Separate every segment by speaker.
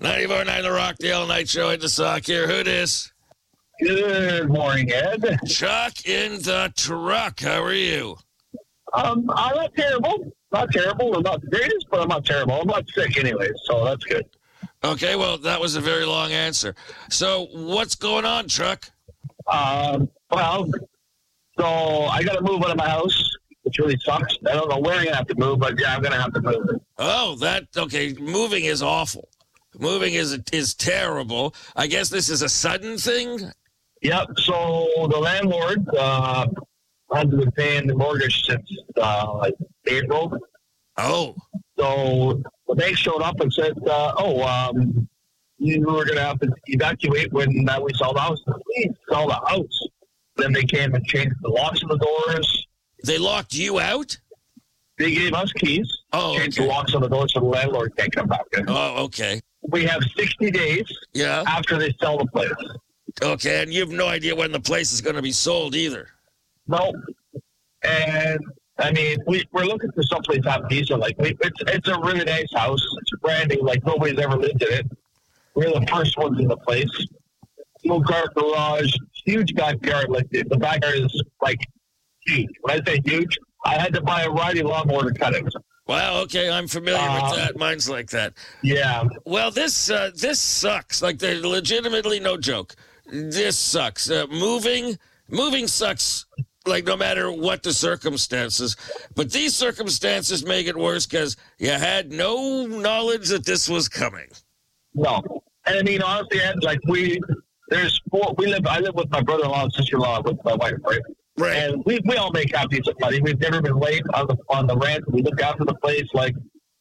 Speaker 1: 94.9 The Rock, the All Night Show. Into Sock here. Who dis?
Speaker 2: Good morning, Ed.
Speaker 1: Chuck in the truck. How are you?
Speaker 2: I'm not terrible. Not terrible. I'm not the greatest, but I'm not terrible. I'm not sick anyway, so that's good.
Speaker 1: Okay, well, that was a very long answer. So, what's going on, Chuck?
Speaker 2: Well, so I got to move out of my house, which really sucks. I don't know where I'm going to have to move, but yeah, I'm going to have to move.
Speaker 1: Oh, okay. Moving is awful. Moving is terrible. I guess this is a sudden thing?
Speaker 2: Yep. So the landlord hasn't been paying the mortgage since April.
Speaker 1: Oh.
Speaker 2: So the bank showed up and said, you were going to have to evacuate when we sell the house. We sell the house. Then they came and changed the locks on the doors.
Speaker 1: They locked you out?
Speaker 2: They gave us keys.
Speaker 1: Oh,
Speaker 2: changed
Speaker 1: okay.
Speaker 2: the locks on the doors so the landlord can't come back in.
Speaker 1: Oh, okay.
Speaker 2: We have 60 days after they sell the place.
Speaker 1: Okay, and you have no idea when the place is going to be sold either.
Speaker 2: No. And, I mean, we're looking for someplace half decent. Like, it's a really nice house. It's brand new. Like, nobody's ever lived in it. We're the first ones in the place. Two-car garage, huge backyard. Like, the backyard is, like, huge. When I say huge, I had to buy a riding lawnmower to cut it.
Speaker 1: Wow, okay, I'm familiar with that. Mine's like that.
Speaker 2: Yeah.
Speaker 1: Well, this sucks. Like, they're legitimately no joke. This sucks. Moving sucks, like, no matter what the circumstances. But these circumstances make it worse because you had no knowledge that this was coming.
Speaker 2: No. And I mean, honestly, Ed, like I live with my brother-in-law and sister-in-law with my wife, right?
Speaker 1: Right.
Speaker 2: And we all make half decent money. We've never been late on the rent. We look after the place, like.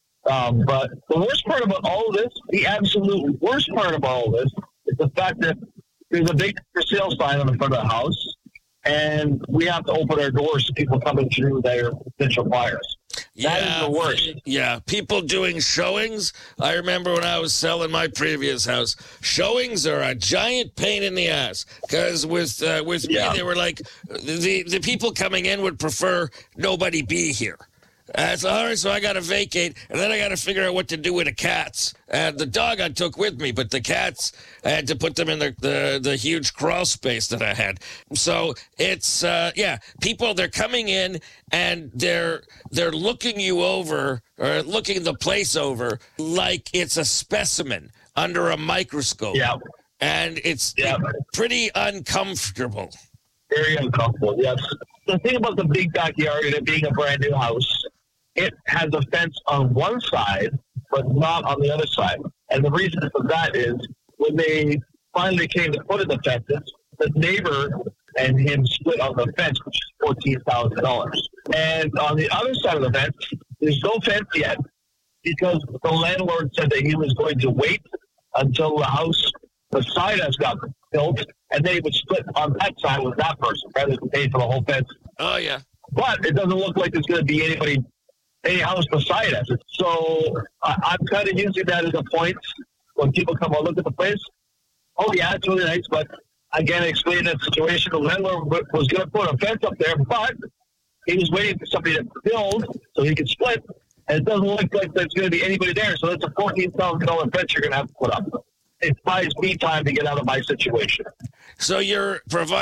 Speaker 2: But the worst part about all of this, the absolute worst part about all of this, is the fact that there's a big for sale sign on the front of the house, and we have to open our doors to people coming through that are potential buyers. That is the worst.
Speaker 1: Yeah, people doing showings. I remember when I was selling my previous house, showings are a giant pain in the ass. Because with me, they were like, the people coming in would prefer nobody be here. So, all right, so I got to vacate, and then I got to figure out what to do with the cats. And the dog I took with me, but the cats, I had to put them in the huge crawl space that I had. So it's, people, they're coming in, and they're looking you over, or looking the place over, like it's a specimen under a microscope.
Speaker 2: Yeah.
Speaker 1: And it's pretty uncomfortable.
Speaker 2: Very uncomfortable, yes. The thing about the big backyard and it being a brand new house, it has a fence on one side, but not on the other side. And the reason for that is when they finally came to put in the fences, the neighbor and him split on the fence, which is $14,000. And on the other side of the fence, there's no fence yet because the landlord said that he was going to wait until the house beside us got built, and they would split on that side with that person rather than pay for the whole fence.
Speaker 1: Oh, yeah.
Speaker 2: But it doesn't look like there's going to be any house beside us. So I'm kind of using that as a point when people come and look at the place. Oh, yeah, it's really nice, but again, explain that situation. The landlord was going to put a fence up there, but he was waiting for somebody to build so he could split, and it doesn't look like there's going to be anybody there. So that's a $14,000 fence you're going to have to put up. It buys me time to get out of my situation.
Speaker 1: So you're providing